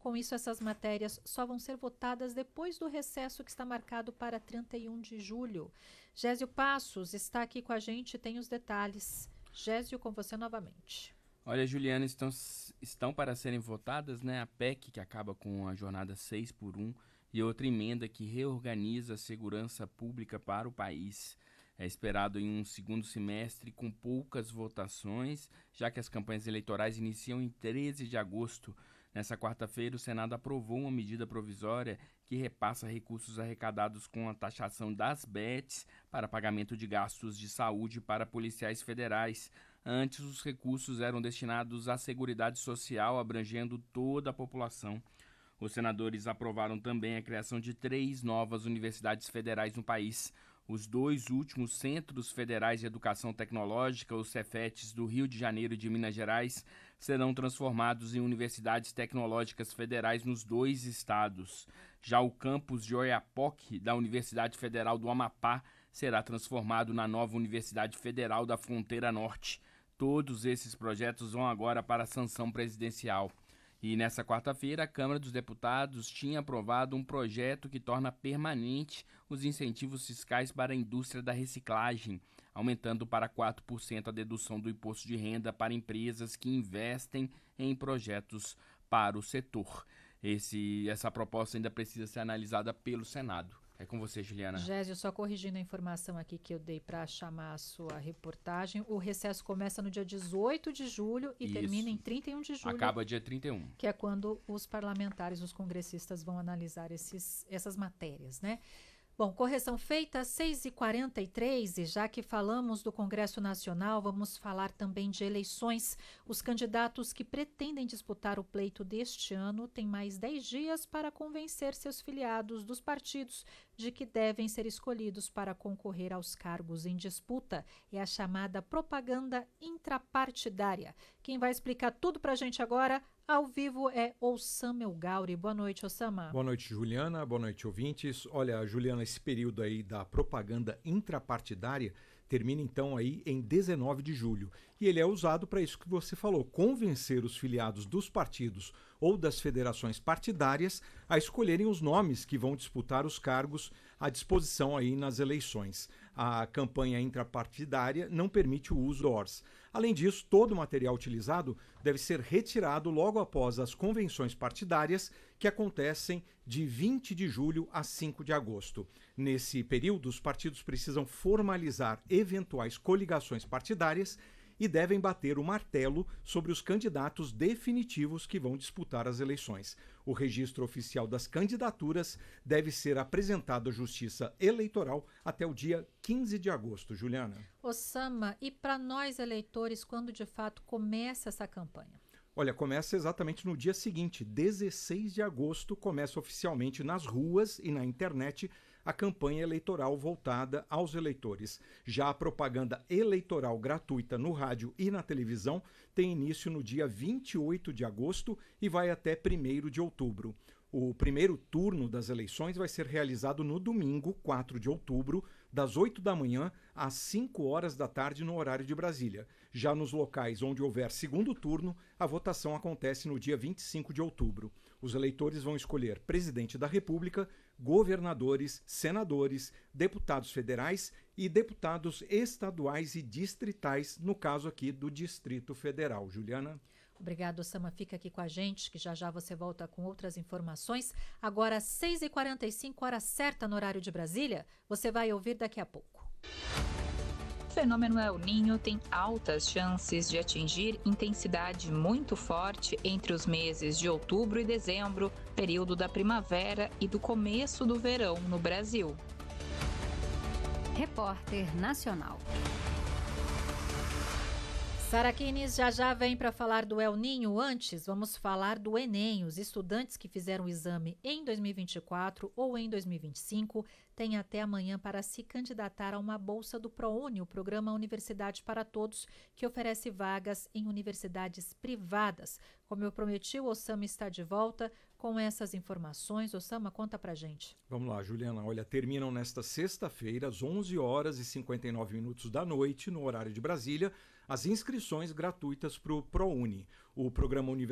Com isso, essas matérias só vão ser votadas depois do recesso que está marcado para 31 de julho. Gésio Passos está aqui com a gente e tem os detalhes. Gésio, com você novamente. Olha, Juliana, estão para serem votadas, né, a PEC, que acaba com a jornada 6x1, e outra emenda que reorganiza a segurança pública para o país. É esperado em um segundo semestre com poucas votações, já que as campanhas eleitorais iniciam em 13 de agosto. Nessa quarta-feira, o Senado aprovou uma medida provisória que repassa recursos arrecadados com a taxação das bets para pagamento de gastos de saúde para policiais federais. Antes, os recursos eram destinados à Seguridade Social, abrangendo toda a população. Os senadores aprovaram também a criação de 3 novas universidades federais no país. Os 2 últimos Centros Federais de Educação Tecnológica, os Cefetes do Rio de Janeiro e de Minas Gerais, serão transformados em universidades tecnológicas federais nos 2 estados. Já o campus de Oiapoque, da Universidade Federal do Amapá, será transformado na nova Universidade Federal da Fronteira Norte. Todos esses projetos vão agora para a sanção presidencial. E nessa quarta-feira, a Câmara dos Deputados tinha aprovado um projeto que torna permanente os incentivos fiscais para a indústria da reciclagem, aumentando para 4% a dedução do imposto de renda para empresas que investem em projetos para o setor. Essa proposta ainda precisa ser analisada pelo Senado. É com você, Juliana. Gésio, só corrigindo a informação aqui que eu dei para chamar a sua reportagem, o recesso começa no dia 18 de julho e termina em 31 de julho. Acaba dia 31. Que é quando os parlamentares, os congressistas vão analisar essas matérias, né? Bom, correção feita às 6h43, e já que falamos do Congresso Nacional, vamos falar também de eleições. Os candidatos que pretendem disputar o pleito deste ano têm mais 10 dias para convencer seus filiados dos partidos de que devem ser escolhidos para concorrer aos cargos em disputa. É a chamada propaganda intrapartidária. Quem vai explicar tudo para a gente agora, ao vivo, é Osama El Gauri. Boa noite, Osama. Boa noite, Juliana. Boa noite, ouvintes. Olha, Juliana, esse período aí da propaganda intrapartidária termina então aí em 19 de julho. E ele é usado para isso que você falou, convencer os filiados dos partidos ou das federações partidárias a escolherem os nomes que vão disputar os cargos à disposição aí nas eleições. A campanha intrapartidária não permite o uso do ORS. Além disso, todo o material utilizado deve ser retirado logo após as convenções partidárias, que acontecem de 20 de julho a 5 de agosto. Nesse período, os partidos precisam formalizar eventuais coligações partidárias e devem bater o martelo sobre os candidatos definitivos que vão disputar as eleições. O registro oficial das candidaturas deve ser apresentado à Justiça Eleitoral até o dia 15 de agosto. Juliana. Osama, e para nós eleitores, quando de fato começa essa campanha? Olha, começa exatamente no dia seguinte, 16 de agosto, começa oficialmente nas ruas e na internet a campanha eleitoral voltada aos eleitores. Já a propaganda eleitoral gratuita no rádio e na televisão tem início no dia 28 de agosto e vai até 1º de outubro. O primeiro turno das eleições vai ser realizado no domingo, 4 de outubro, das 8 da manhã às 5 horas da tarde no horário de Brasília. Já nos locais onde houver segundo turno, a votação acontece no dia 25 de outubro. Os eleitores vão escolher presidente da República, governadores, senadores, deputados federais e deputados estaduais e distritais, no caso aqui do Distrito Federal. Juliana? Obrigado, Osama. Fica aqui com a gente, que já já você volta com outras informações. Agora, 6h45, hora certa no horário de Brasília, você vai ouvir daqui a pouco. O fenômeno El Niño tem altas chances de atingir intensidade muito forte entre os meses de outubro e dezembro, período da primavera e do começo do verão no Brasil. Repórter Nacional. Sara Kines já vem para falar do El Niño. Antes, vamos falar do Enem. Os estudantes que fizeram o exame em 2024 ou em 2025 têm até amanhã para se candidatar a uma bolsa do ProUni, o Programa Universidade para Todos, que oferece vagas em universidades privadas. Como eu prometi, o Osama está de volta com essas informações. Osama, conta pra gente. Vamos lá, Juliana. Olha, terminam nesta sexta-feira, às 11 horas e 59 minutos da noite, no horário de Brasília, as inscrições gratuitas para o ProUni, o Programa Universidade